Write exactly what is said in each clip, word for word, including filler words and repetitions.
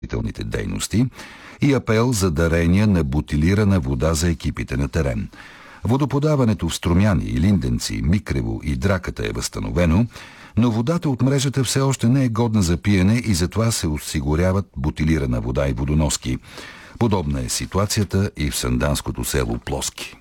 дейности и апел за дарения на бутилирана вода за екипите на терен. Водоподаването в Струмяни, Илинденци, Микрево и Драката е възстановено, но водата от мрежата все още не е годна за пиене и затова се осигуряват бутилирана вода и водоноски. Подобна е ситуацията и в санданското село Плоски.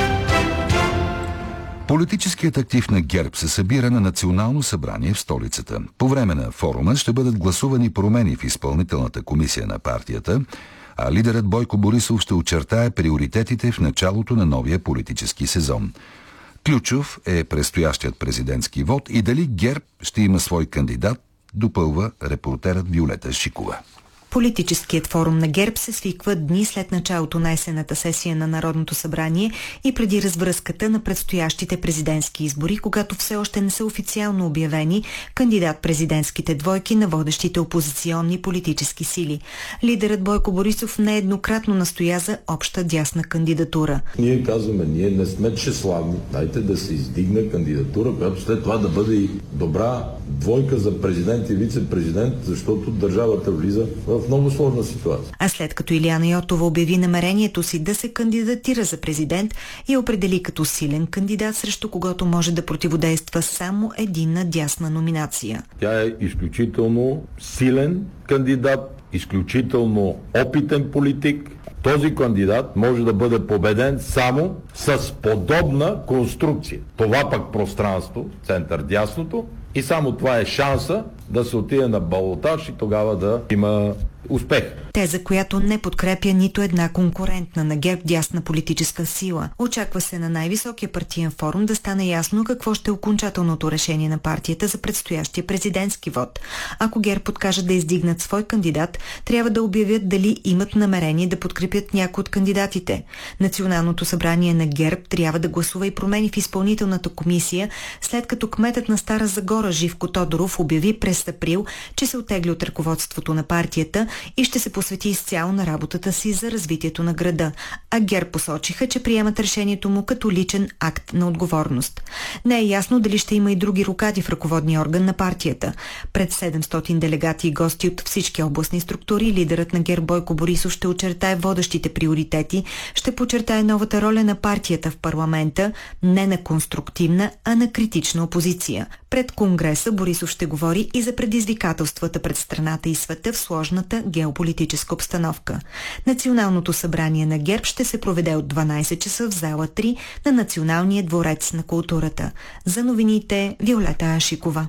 Политическият актив на ГЕРБ се събира на национално събрание в столицата. По време на форума ще бъдат гласувани промени в изпълнителната комисия на партията, а лидерът Бойко Борисов ще очертае приоритетите в началото на новия политически сезон. Ключов е предстоящият президентски вод и дали ГЕРБ ще има свой кандидат, допълва репортерът Виолета Шикова. Политическият форум на ГЕРБ се свиква дни след началото на есенната сесия на Народното събрание и преди развръзката на предстоящите президентски избори, когато все още не са официално обявени кандидат-президентските двойки на водещите опозиционни политически сили. Лидерът Бойко Борисов нееднократно настоя за обща дясна кандидатура. Ние казваме, ние не сме тщеславни, дайте да се издигне кандидатура, която след това да бъде и добра двойка за президент и вице-президент, защото държавата влиза в много сложна ситуация. А след като Илияна Йотова обяви намерението си да се кандидатира за президент и определи като силен кандидат, срещу когото може да противодейства само единна дясна номинация. Тя е изключително силен кандидат, изключително опитен политик. Този кандидат може да бъде победен само с подобна конструкция. Това пък пространство, център-дясното, и само това е шанса да се отиде на балотаж и тогава да има успех. Теза, която не подкрепя нито една конкурентна на ГЕРБ дясна политическа сила. Очаква се на най-високия партиен форум да стане ясно какво ще е окончателното решение на партията за предстоящия президентски вод. Ако ГЕРБ подкажат да издигнат свой кандидат, трябва да обявят дали имат намерение да подкрепят някой от кандидатите. Националното събрание на ГЕРБ трябва да гласува и промени в изпълнителната комисия, след като кметът на Стара Загора Живко Тодоров обяви през април, че се оттегли от ръководството на партията и ще се посвети изцяло на работата си за развитието на града. А ГЕРБ посочиха, че приемат решението му като личен акт на отговорност. Не е ясно дали ще има и други рокади в ръководния орган на партията. Пред седемстотин делегати и гости от всички областни структури, лидерът на ГЕРБ Бойко Борисов ще очертае водещите приоритети, ще подчертае новата роля на партията в парламента, не на конструктивна, а на критична опозиция. Пред Конгреса Борисов ще говори и за предизвикателствата пред страната и света в сложната геополитическа обстановка. Националното събрание на ГЕРБ ще се проведе от дванайсет часа в зала три на Националния дворец на културата. За новините Виолета Шикова.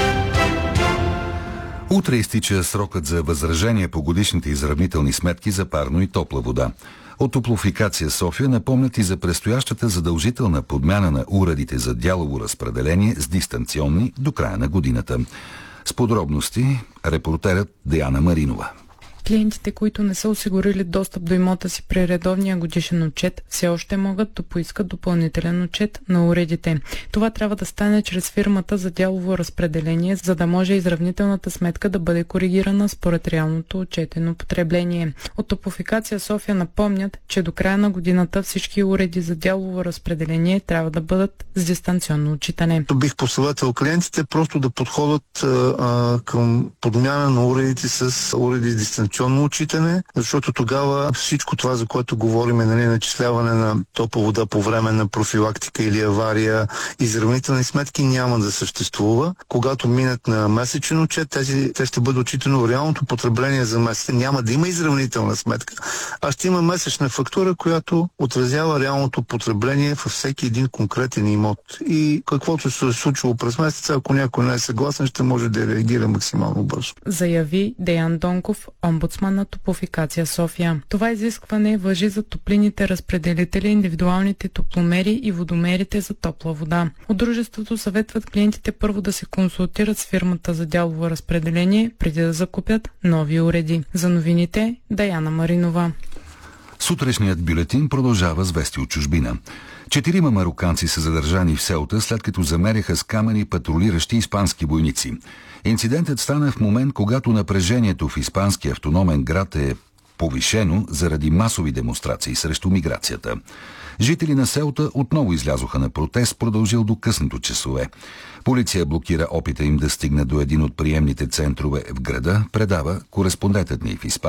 Утре изтича срокът за възражение по годишните изравнителни сметки за парно и топла вода. От Топлофикация София напомнят и за предстоящата задължителна подмяна на уредите за дялово разпределение с дистанционни до края на годината. С подробности репортерът Диана Маринова. Клиентите, които не са осигурили достъп до имота си при редовния годишен отчет, все още могат да поискат допълнителен отчет на уредите. Това трябва да стане чрез фирмата за дялово разпределение, за да може изравнителната сметка да бъде коригирана според реалното отчетено потребление. От Топлофикация София напомнят, че до края на годината всички уреди за дялово разпределение трябва да бъдат с дистанционно отчитане. Бих посъветвал клиентите просто да подходят а, към подмяна на уредите с уреди дистанционно отчитане, защото тогава всичко това, за което говорим, е нали, начисляване на топла вода по време на профилактика или авария, изравнителни сметки няма да съществува. Когато минат на месечен отчет, тези, те ще бъде отчитано реалното потребление за месец. Няма да има изравнителна сметка, а ще има месечна фактура, която отразява реалното потребление във всеки един конкретен имот. И каквото се е случило през месеца, ако някой не е съгласен, ще може да реагира максимално бързо. Заяви Деян Донков, омбудсман на Топлофикация София. Това изискване важи за топлинните разпределители, индивидуалните топломери и водомерите за топла вода. От дружеството съветват клиентите първо да се консултират с фирмата за дялово разпределение, преди да закупят нови уреди. За новините Даяна Маринова. Сутрешният бюлетин продължава с вести от чужбина. Четирима мароканци са задържани в Сеута, след като замеряха с камъни патрулиращи испански войници. Инцидентът стана в момент, когато напрежението в испанския автономен град е повишено заради масови демонстрации срещу миграцията. Жители на Сеута отново излязоха на протест, продължил до късното часове. Полиция блокира опита им да стигне до един от приемните центрове в града, предава кореспондентът ни в Испания.